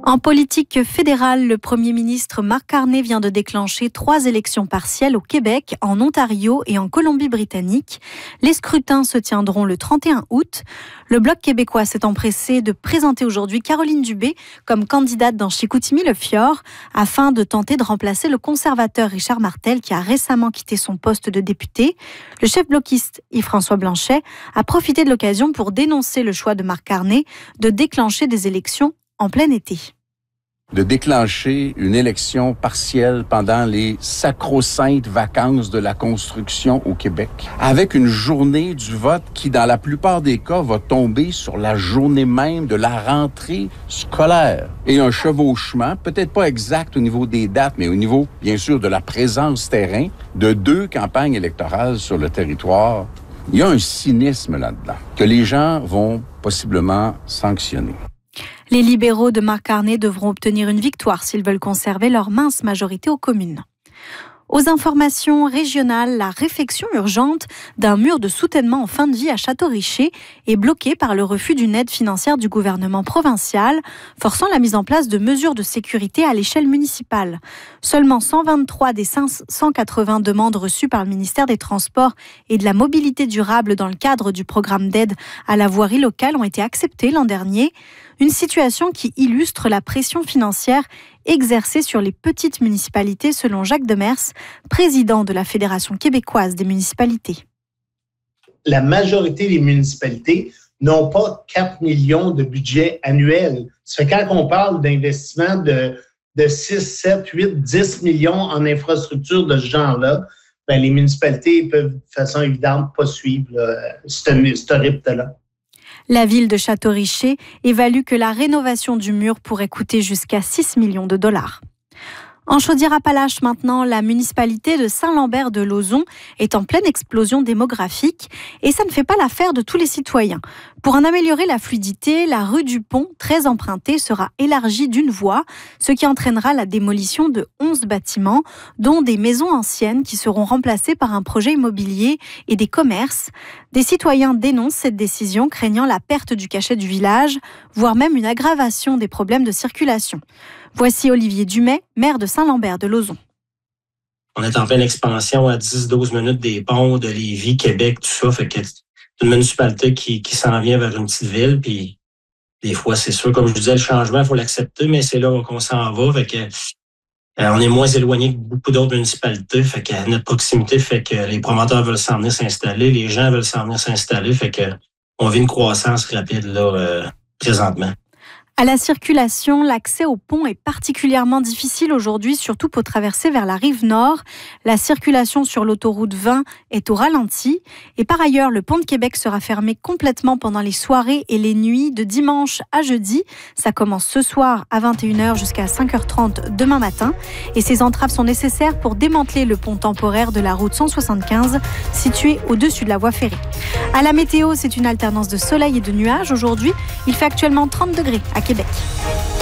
En politique fédérale, le Premier ministre Mark Carney vient de déclencher 3 élections partielles au Québec, en Ontario et en Colombie-Britannique. Les scrutins se tiendront le 31 août. Le Bloc québécois s'est empressé de présenter aujourd'hui Caroline Dubé comme candidate dans Chicoutimi-le-Fjord afin de tenter de remplacer le conservateur Richard Martel qui a récemment quitté son poste de député. Le chef bloquiste Yves-François Blanchet a profité de l'occasion pour dénoncer le choix de Mark Carney de déclencher des élections en plein été. De déclencher une élection partielle pendant les sacro-saintes vacances de la construction au Québec, avec une journée du vote qui, dans la plupart des cas, va tomber sur la journée même de la rentrée scolaire. Et un chevauchement, peut-être pas exact au niveau des dates, mais au niveau, bien sûr, de la présence terrain, de 2 campagnes électorales sur le territoire. Il y a un cynisme là-dedans, que les gens vont possiblement sanctionner. Les libéraux de Mark Carney devront obtenir une victoire s'ils veulent conserver leur mince majorité aux communes. Aux informations régionales, la réfection urgente d'un mur de soutènement en fin de vie à Château-Richer est bloquée par le refus d'une aide financière du gouvernement provincial, forçant la mise en place de mesures de sécurité à l'échelle municipale. Seulement 123 des 580 demandes reçues par le ministère des Transports et de la Mobilité durable dans le cadre du programme d'aide à la voirie locale ont été acceptées l'an dernier. Une situation qui illustre la pression financière exercée sur les petites municipalités selon Jacques Demers, président de la Fédération québécoise des municipalités. La majorité des municipalités n'ont pas 4 millions de budget annuel. Ça fait quand on parle d'investissement de 6, 7, 8, 10 millions en infrastructures de ce genre-là, les municipalités peuvent de façon évidente pas suivre ce rythme-là. La ville de Château-Richer évalue que la rénovation du mur pourrait coûter jusqu'à 6 millions de dollars. En Chaudière-Appalaches maintenant, la municipalité de Saint-Lambert-de-Lauzon est en pleine explosion démographique et ça ne fait pas l'affaire de tous les citoyens. Pour en améliorer la fluidité, la rue du Pont, très empruntée, sera élargie d'une voie, ce qui entraînera la démolition de 11 bâtiments, dont des maisons anciennes qui seront remplacées par un projet immobilier et des commerces. Des citoyens dénoncent cette décision, craignant la perte du cachet du village, voire même une aggravation des problèmes de circulation. Voici Olivier Dumais, maire de Saint-Lambert-de-Lauzon. On est en pleine expansion à 10-12 minutes des ponts de Lévis, Québec, tout ça. Fait que c'est une municipalité qui s'en vient vers une petite ville. Puis des fois, c'est sûr, comme je disais, le changement, il faut l'accepter, mais c'est là qu'on s'en va. Fait que on est moins éloigné que beaucoup d'autres municipalités. Fait que notre proximité fait que les promoteurs veulent s'en venir s'installer, les gens veulent s'en venir s'installer. Fait que on vit une croissance rapide là présentement. À la circulation, l'accès au pont est particulièrement difficile aujourd'hui, surtout pour traverser vers la rive nord. La circulation sur l'autoroute 20 est au ralenti. Et par ailleurs, le pont de Québec sera fermé complètement pendant les soirées et les nuits de dimanche à jeudi. Ça commence ce soir à 21h jusqu'à 5h30 demain matin. Et ces entraves sont nécessaires pour démanteler le pont temporaire de la route 175 situé au-dessus de la voie ferrée. À la météo, c'est une alternance de soleil et de nuages. Aujourd'hui, il fait actuellement 30 degrés à Québec.